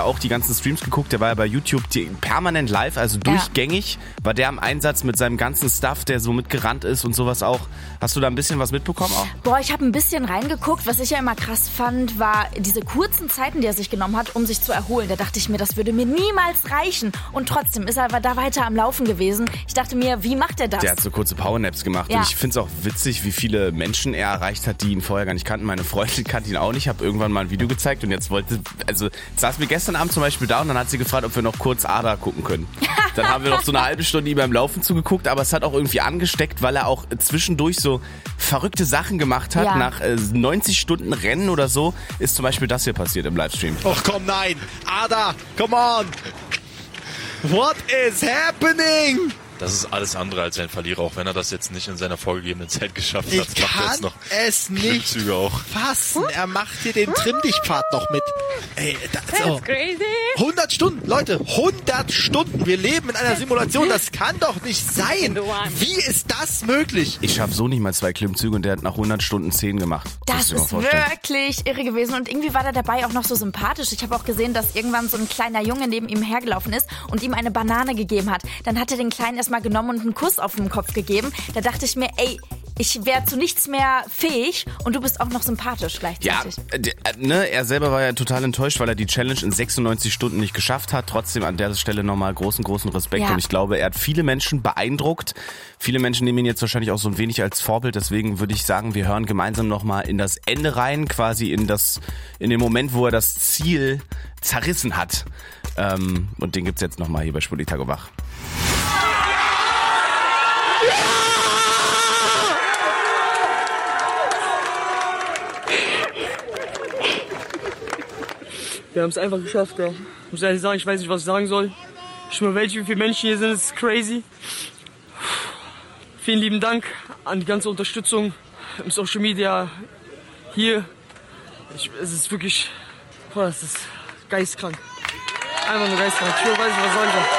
auch die ganzen Streams geguckt, der war ja bei YouTube permanent live, also durchgängig, war der am Einsatz mit seinem ganzen Stuff, der so mitgerannt ist und sowas auch. Hast du da ein bisschen was mitbekommen auch? Boah, ich habe ein bisschen reingeguckt. Was ich ja immer krass fand, war diese kurzen Zeiten, die er sich genommen hat, um sich zu erholen. Da dachte ich mir, das würde mir niemals reichen. Und trotzdem ist er aber da weiter am Laufen gewesen. Ich dachte mir, wie macht er das? Der hat so kurze Powernaps gemacht. Und ich finde es auch witzig, wie viele Menschen er erreicht hat, die ihn vorher gar nicht kannten. Meine Freundin kannte ihn auch nicht. Ich habe irgendwann mal ein Video gezeigt und jetzt saßen wir gestern Abend zum Beispiel da und dann hat sie gefragt, ob wir noch kurz Ada gucken können. Dann haben wir noch so eine halbe Stunde ihm beim Laufen zugeguckt, aber es hat auch irgendwie angesteckt, weil er auch zwischendurch so verrückte Sachen gemacht hat. Nach 90 Stunden Rennen oder so ist zum Beispiel das hier passiert im Livestream. Och komm, nein! Ada, come on! What is happening? Das ist alles andere als ein Verlierer, auch wenn er das jetzt nicht in seiner vorgegebenen Zeit geschafft hat. Ich kann es nicht fassen. Er macht hier den Trimm-Dich-Pfad noch mit. Ey, That's crazy. 100 Stunden, Leute, 100 Stunden. Wir leben in einer Simulation. Das kann doch nicht sein. Wie ist das möglich? Ich schaffe so nicht mal 2 Klimmzüge und der hat nach 100 Stunden 10 gemacht. Das ist wirklich irre gewesen und irgendwie war der dabei auch noch so sympathisch. Ich habe auch gesehen, dass irgendwann so ein kleiner Junge neben ihm hergelaufen ist und ihm eine Banane gegeben hat. Dann hat er den Kleinen mal genommen und einen Kuss auf den Kopf gegeben. Da dachte ich mir, ey, ich wäre zu nichts mehr fähig und du bist auch noch sympathisch gleichzeitig. Ja, er selber war ja total enttäuscht, weil er die Challenge in 96 Stunden nicht geschafft hat. Trotzdem an der Stelle nochmal großen Respekt. Ja. Und ich glaube, er hat viele Menschen beeindruckt. Viele Menschen nehmen ihn jetzt wahrscheinlich auch so ein wenig als Vorbild. Deswegen würde ich sagen, wir hören gemeinsam nochmal in das Ende rein, quasi in den Moment, wo er das Ziel zerrissen hat. Und den gibt's jetzt nochmal hier bei Schwuli Tag und Wach. Wir haben es einfach geschafft, ja. Ich muss ehrlich sagen, ich weiß nicht, was ich sagen soll. Ich schwöre, wie viele Menschen hier sind, es ist crazy. Vielen lieben Dank an die ganze Unterstützung im Social Media hier. Es ist wirklich, es ist geistkrank. Einfach nur geistkrank. Ich weiß nicht, was sagen soll.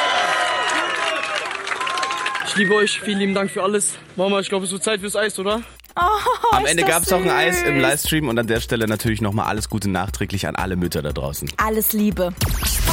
Ich liebe euch, vielen lieben Dank für alles. Mama, ich glaube, es wird Zeit fürs Eis, oder? Oh, am Ende gab es auch ein Eis im Livestream und an der Stelle natürlich nochmal alles Gute nachträglich an alle Mütter da draußen. Alles Liebe.